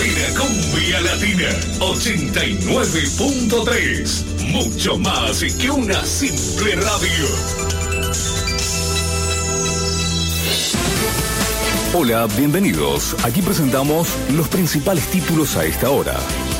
Cadena Cumbia Latina 89.3. Mucho más que una simple radio. Hola, bienvenidos. Aquí presentamos los principales títulos a esta hora.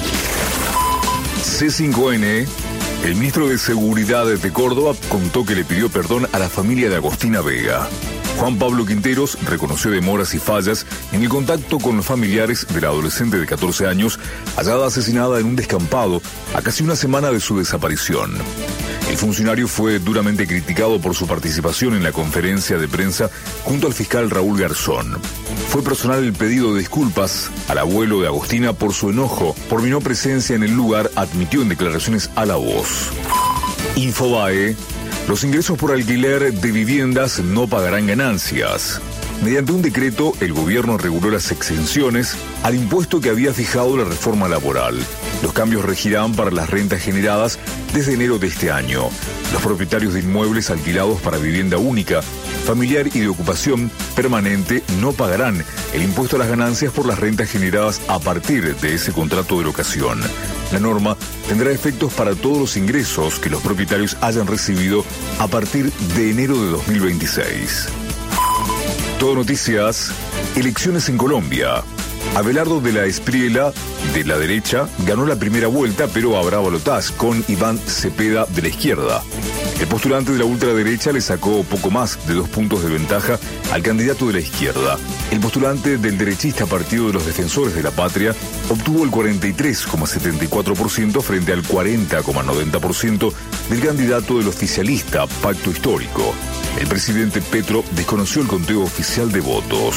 C5N, el ministro de Seguridad de Córdoba contó que le pidió perdón a la familia de Agostina Vega. Juan Pablo Quinteros reconoció demoras y fallas en el contacto con los familiares de la adolescente de 14 años hallada asesinada en un descampado a casi una semana de su desaparición. El funcionario fue duramente criticado por su participación en la conferencia de prensa junto al fiscal Raúl Garzón. Fue personal el pedido de disculpas al abuelo de Agostina por su enojo por mi no presencia en el lugar, admitió en declaraciones a La Voz. Infobae: los ingresos por alquiler de viviendas no pagarán ganancias. Mediante un decreto, el gobierno reguló las exenciones al impuesto que había fijado la reforma laboral. Los cambios regirán para las rentas generadas desde enero de este año. Los propietarios de inmuebles alquilados para vivienda única, familiar y de ocupación permanente no pagarán el impuesto a las ganancias por las rentas generadas a partir de ese contrato de locación. La norma tendrá efectos para todos los ingresos que los propietarios hayan recibido a partir de enero de 2026. Todo Noticias: elecciones en Colombia. Abelardo de la Espriella, de la derecha, ganó la primera vuelta, pero habrá balotaje con Iván Cepeda de la izquierda. El postulante de la ultraderecha le sacó poco más de 2 puntos de ventaja al candidato de la izquierda. El postulante del derechista Partido de los Defensores de la Patria obtuvo el 43,74% frente al 40,90% del candidato del oficialista Pacto Histórico. El presidente Petro desconoció el conteo oficial de votos.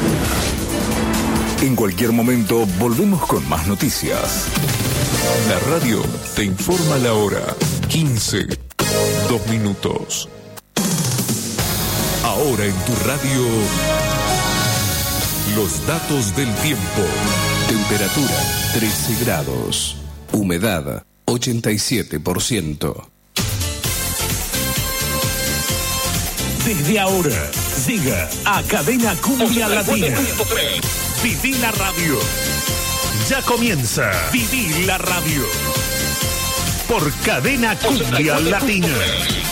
En cualquier momento volvemos con más noticias. La radio te informa la hora. 15:02. Ahora en tu radio, los datos del tiempo. Temperatura 13 grados. Humedad 87%. Desde ahora, llega a Cadena Cumbia Latina. Viví la radio. Ya comienza Viví la radio. Por Cadena Cumbia Latina.